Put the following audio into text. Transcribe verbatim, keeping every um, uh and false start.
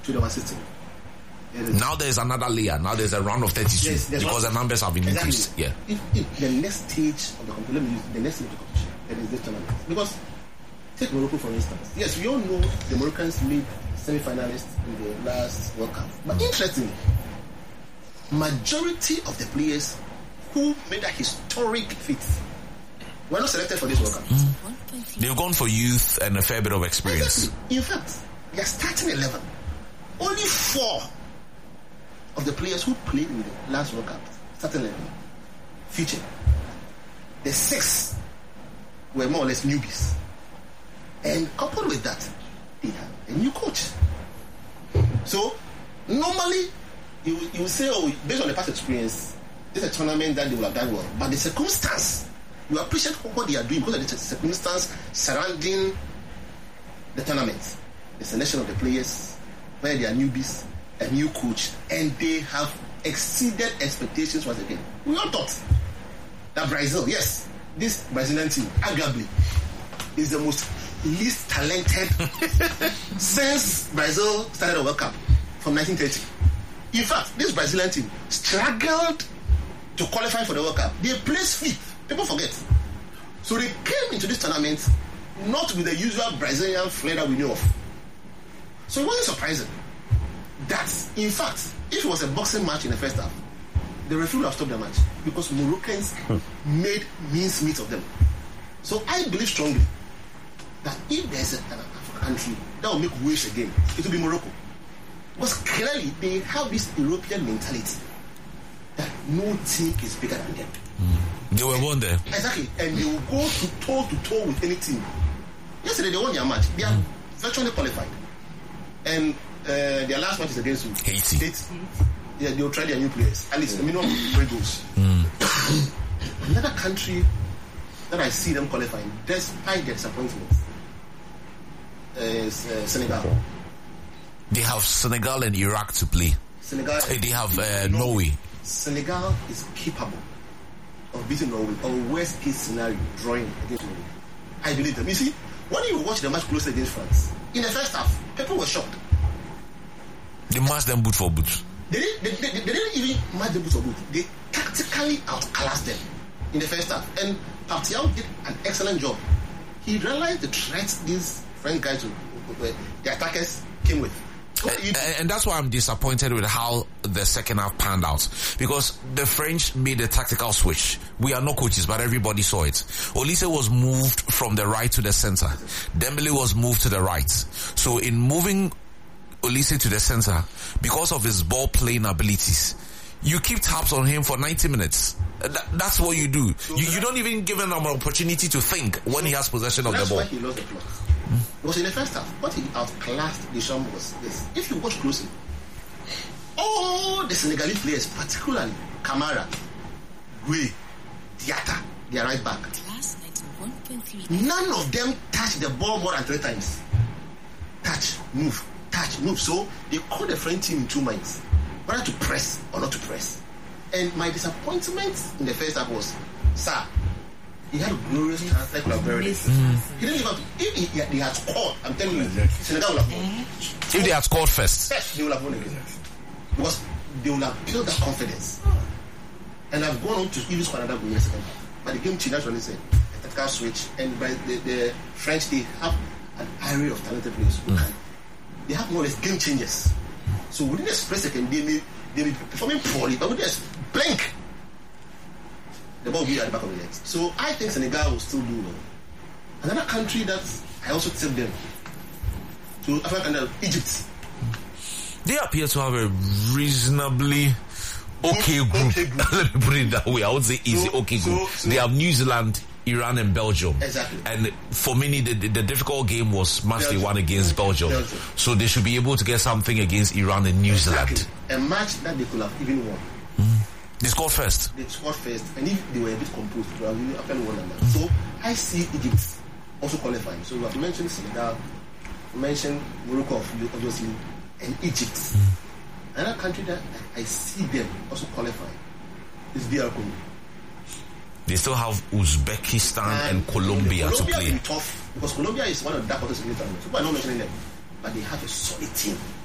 to the system. Now there's another layer. Now there's a round of thirty-two yes, because the numbers have been exactly. increased. Yeah. If, if the next stage of the competition, let me use the next stage of the competition, that is this tournament. Because take Morocco for instance. Yes, we all know the Moroccans made semi-finalists in the last World Cup. But interestingly, majority of the players who made a historic feat were not selected for this World Cup. Mm. They've gone for youth and a fair bit of experience. Exactly. In fact, they are starting eleven. Only four of the players who played in the last World Cup starting eleven featured. The six were more or less newbies. And coupled with that, they have a new coach. So, normally, you, you will say, oh, based on the past experience, this is a tournament that they will have done well. But the circumstance, you appreciate what they are doing because of the circumstance surrounding the tournament. The selection of the players, where they are newbies, a new coach, and they have exceeded expectations once again. We all thought that Brazil, yes, this Brazilian team, arguably, is the most least talented since Brazil started the World Cup from nineteen thirty. In fact, this Brazilian team struggled to qualify for the World Cup. They placed fifth. People forget. So they came into this tournament not with the usual Brazilian flair that we know of. So it wasn't surprising that, in fact, if it was a boxing match in the first half, the referee would have stopped the match because Moroccans hmm. made mincemeat of them. So I believe strongly that if there's a, an African country that will make waves again, it will be Morocco. Because clearly they have this European mentality that no team is bigger than them. Mm. They were born there. Exactly. And they will go to toe to toe with any team. Yesterday they won their match. They are mm. virtually qualified. And uh, their last match is against Haiti. Haiti. Yeah, they will try their new players. At least a minimum of three goals. Mm. Another country that I see them qualifying, despite their disappointments, is uh, Senegal. They have Senegal and Iraq to play. Senegal. They have uh, Norway. Senegal is capable of beating Norway, or worst case scenario, drawing against Norway. I believe them. You see, when you watch the match closely against France, in the first half, people were shocked. They matched them boot for boot. They didn't, they, they, they didn't even match them boot for boot. They tactically outclassed them in the first half. And Partial did an excellent job. He realized the threats these French guys, the attackers, came with. And, and that's why I'm disappointed with how the second half panned out, because the French made a tactical switch. We are no coaches, but everybody saw it. Olise was moved from the right to the center. Dembele was moved to the right. So in moving Olise to the center, because of his ball playing abilities, you keep tabs on him for ninety minutes. That, that's what you do. You, you don't even give him an opportunity to think when he has possession of the ball. That's why he lost the plot. Because in the first half, what he outclassed Deschamps was this. If you watch closely, all the Senegalese players, particularly Kamara, Gueye, Diatta, their right back, none of them touched the ball more than three times. Touch, move, touch, move. So they called the French team in two minds, whether to press or not to press. And my disappointment in the first half was, sir, he had a glorious chance like Laverne. Mm. He didn't live up. If he, he had scored, I'm telling you, Senegal would have won. If they had scored first, first they would have won again. Because they would have built that confidence. And I've gone on to even score another goal in the second half. But the game changed, that's what they said. A tactical switch. And by the, the French, they have an array of talented players. Mm. They have more or less game changers. So within a split second, they may, they may be performing poorly, but within a blink, the ball will be at the back of the net. So I think Senegal will still do well. Another country that I also tip them to Africa, Egypt. They appear to have a reasonably okay group. Okay group. Let me put it that way. I would say easy, so, okay group. So, so, they have New Zealand, Iran, and Belgium. Exactly. And for many, the, the, the difficult game was match Belgium. They won against Belgium. Belgium. So they should be able to get something against Iran and New exactly. Zealand. A match that they could have even won. Mm. They scored first. They scored first, and if they were a bit composed, they would have after one another. So I see Egypt also qualifying. So we have mentioned Senegal, we mentioned Morocco, obviously, and Egypt. Mm. Another country that I see them also qualifying is D R Congo. They still have Uzbekistan and, and Colombia, Colombia to play. Colombia will be tough because Colombia is one of the dark horses in the tournament. People are not mentioning them, but they have a solid team.